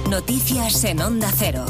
Noticias en Onda Cero.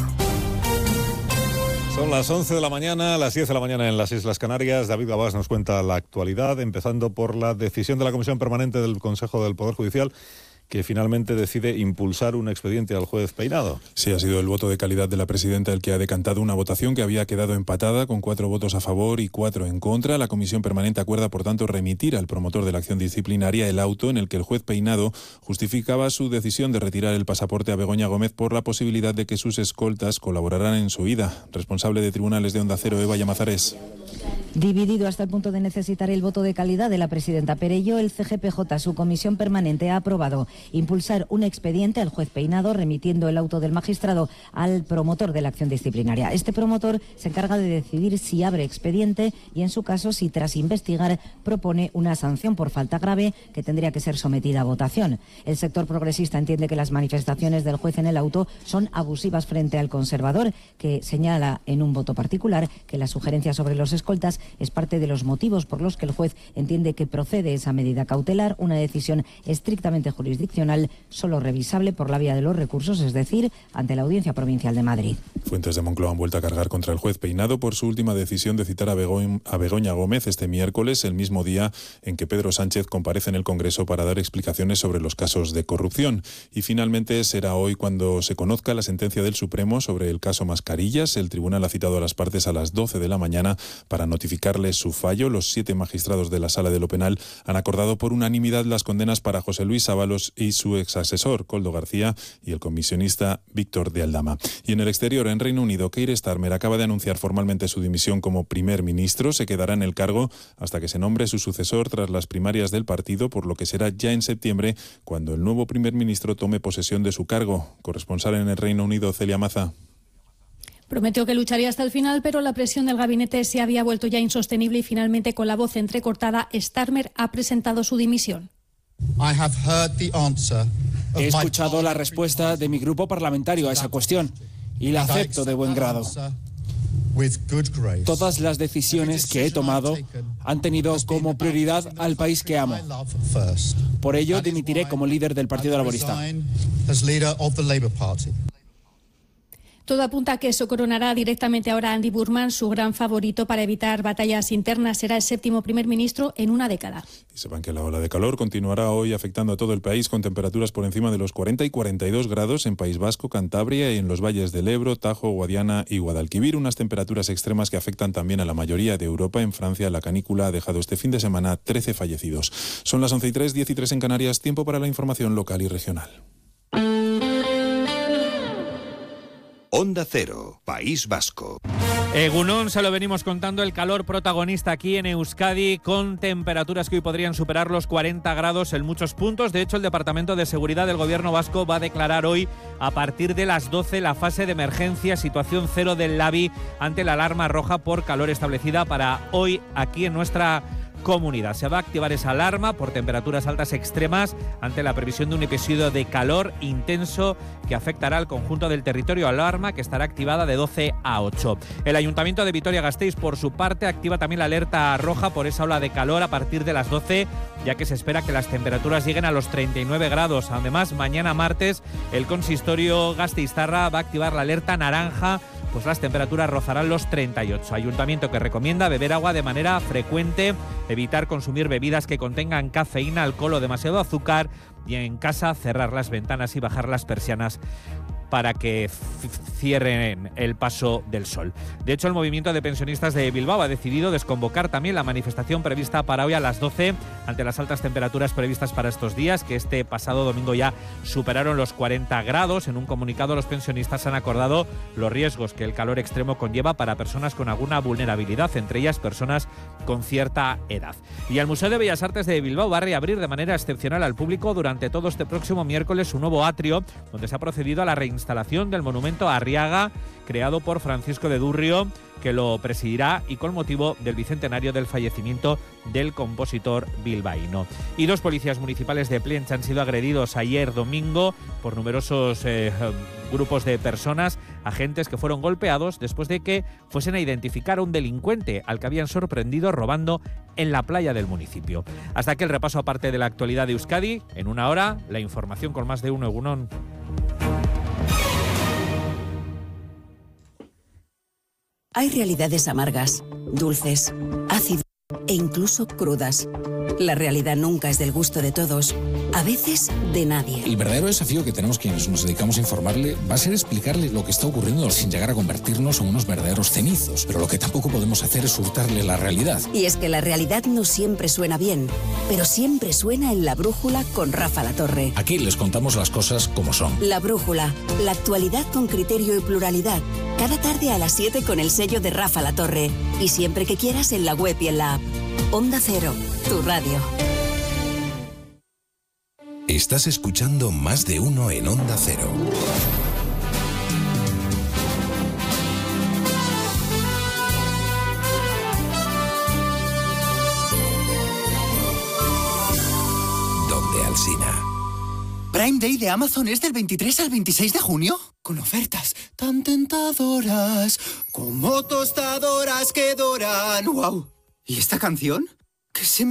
Son las 11 de la mañana, las 10 de la mañana en las Islas Canarias. David Gabás nos cuenta la actualidad, empezando por la decisión de la Comisión Permanente del Consejo del Poder Judicial, que finalmente decide impulsar un expediente al juez Peinado. Sí, ha sido el voto de calidad de la presidenta el que ha decantado una votación que había quedado empatada con 4 votos a favor y 4 en contra. La Comisión Permanente acuerda, por tanto, remitir al promotor de la acción disciplinaria el auto en el que el juez Peinado justificaba su decisión de retirar el pasaporte a Begoña Gómez por la posibilidad de que sus escoltas colaboraran en su huida. Responsable de Tribunales de Onda Cero, Eva Llamazares. Dividido hasta el punto de necesitar el voto de calidad de la presidenta Perello, el CGPJ, su comisión permanente, ha aprobado impulsar un expediente al juez Peinado, remitiendo el auto del magistrado al promotor de la acción disciplinaria. Este promotor se encarga de decidir si abre expediente y, en su caso, si tras investigar propone una sanción por falta grave que tendría que ser sometida a votación. El sector progresista entiende que las manifestaciones del juez en el auto son abusivas frente al conservador, que señala en un voto particular que la sugerencia sobre los escoltas es parte de los motivos por los que el juez entiende que procede esa medida cautelar, una decisión estrictamente jurisdiccional, solo revisable por la vía de los recursos, es decir, ante la Audiencia Provincial de Madrid. Fuentes de Moncloa han vuelto a cargar contra el juez Peinado por su última decisión de citar a Begoña Gómez este miércoles, el mismo día en que Pedro Sánchez comparece en el Congreso para dar explicaciones sobre los casos de corrupción. Y finalmente será hoy cuando se conozca la sentencia del Supremo sobre el caso Mascarillas. El tribunal ha citado a las partes a las 12 de la mañana para notificarles su fallo. Los 7 magistrados de la Sala de lo Penal han acordado por unanimidad las condenas para José Luis Ábalos y su exasesor, Koldo García, y el comisionista Víctor de Aldama. Y en el exterior, en Reino Unido, Keir Starmer acaba de anunciar formalmente su dimisión como primer ministro. Se quedará en el cargo hasta que se nombre su sucesor tras las primarias del partido, por lo que será ya en septiembre cuando el nuevo primer ministro tome posesión de su cargo. Corresponsal en el Reino Unido, Celia Maza. Prometió que lucharía hasta el final, pero la presión del gabinete se había vuelto ya insostenible y finalmente, con la voz entrecortada, Starmer ha presentado su dimisión. He escuchado la respuesta de mi grupo parlamentario a esa cuestión y la acepto de buen grado. Todas las decisiones que he tomado han tenido como prioridad al país que amo. Por ello, dimitiré como líder del Partido Laborista. Todo apunta a que eso coronará directamente ahora a Andy Burnham, su gran favorito para evitar batallas internas. Será el 7º primer ministro en una década. Y sepan que la ola de calor continuará hoy afectando a todo el país, con temperaturas por encima de los 40 y 42 grados en País Vasco, Cantabria y en los valles del Ebro, Tajo, Guadiana y Guadalquivir. Unas temperaturas extremas que afectan también a la mayoría de Europa. En Francia, la canícula ha dejado este fin de semana 13 fallecidos. Son las 11:03, 10:03 en Canarias. Tiempo para la información local y regional. Onda Cero, País Vasco. Egunon, se lo venimos contando, el calor protagonista aquí en Euskadi, con temperaturas que hoy podrían superar los 40 grados en muchos puntos. De hecho, el Departamento de Seguridad del Gobierno vasco va a declarar hoy, a partir de las 12, la fase de emergencia, situación cero del Labi, ante la alarma roja por calor establecida para hoy aquí en nuestra comunidad. Se va a activar esa alarma por temperaturas altas extremas ante la previsión de un episodio de calor intenso que afectará al conjunto del territorio. Alarma que estará activada de 12 a 8. El Ayuntamiento de Vitoria-Gasteiz, por su parte, activa también la alerta roja por esa ola de calor a partir de las 12, ya que se espera que las temperaturas lleguen a los 39 grados. Además, mañana martes, el consistorio gasteiztarra va a activar la alerta naranja, pues las temperaturas rozarán los 38. Ayuntamiento que recomienda beber agua de manera frecuente, evitar consumir bebidas que contengan cafeína, alcohol o demasiado azúcar, y en casa cerrar las ventanas y bajar las persianas para que cierren el paso del sol. De hecho, el movimiento de pensionistas de Bilbao ha decidido desconvocar también la manifestación prevista para hoy a las 12 ante las altas temperaturas previstas para estos días, que este pasado domingo ya superaron los 40 grados. En un comunicado, los pensionistas han acordado los riesgos que el calor extremo conlleva para personas con alguna vulnerabilidad, entre ellas personas con cierta edad. Y el Museo de Bellas Artes de Bilbao va a reabrir de manera excepcional al público durante todo este próximo miércoles su nuevo atrio, donde se ha procedido a la reinstalación del monumento a Arriaga, creado por Francisco de Durrio, que lo presidirá, y con motivo del bicentenario del fallecimiento del compositor bilbaíno. Y 2 policías municipales de Plencha han sido agredidos ayer domingo por numerosos grupos de personas, agentes que fueron golpeados después de que fuesen a identificar a un delincuente al que habían sorprendido robando en la playa del municipio. Hasta aquí el repaso aparte de la actualidad de Euskadi. En una hora, la información con más de uno. Egunon. Hay realidades amargas, dulces, ácidas e incluso crudas. La realidad nunca es del gusto de todos, a veces de nadie. El verdadero desafío que tenemos quienes nos dedicamos a informarle va a ser explicarle lo que está ocurriendo sin llegar a convertirnos en unos verdaderos cenizos. Pero lo que tampoco podemos hacer es hurtarle la realidad. Y es que la realidad no siempre suena bien, pero siempre suena en La Brújula con Rafa La Torre. Aquí les contamos las cosas como son. La Brújula, la actualidad con criterio y pluralidad. Cada tarde a las 7 con el sello de Rafa La Torre. Y siempre que quieras en la web y en la app. Onda Cero, tu radio. Estás escuchando Más de Uno en Onda Cero. Donde Alsina. Prime Day de Amazon es del 23 al 26 de junio. Con ofertas tan tentadoras como tostadoras que doran. ¡Wow! ¿Y esta canción? ¿Qué se me